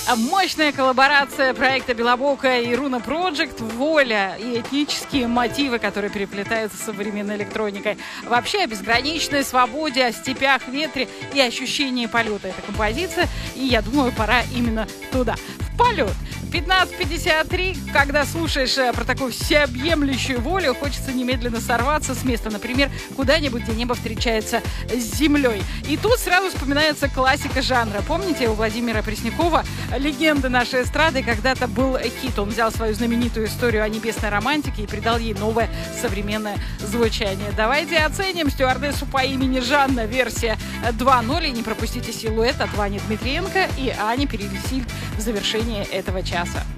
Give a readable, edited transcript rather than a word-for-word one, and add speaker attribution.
Speaker 1: Мощная коллаборация проекта Белобока и Руна Project, воля и этнические мотивы, которые переплетаются с современной электроникой. Вообще о безграничной свободе, о степях, ветре и ощущении полета. Эта композиция, и я думаю, пора именно туда, в полет. 15:53, когда слушаешь про такую всеобъемлющую волю, хочется немедленно сорваться с места, например, куда-нибудь, где небо встречается с землей. И тут сразу вспоминается классика жанра. Помните, у Владимира Преснякова, легенды нашей эстрады, когда-то был хит. Он взял свою знаменитую историю о небесной романтике и придал ей новое современное звучание. Давайте оценим стюардессу по имени Жанна, версия 2.0. И не пропустите силуэт от Вани Дмитриенко и Ани Перевесиль в завершении этого часа.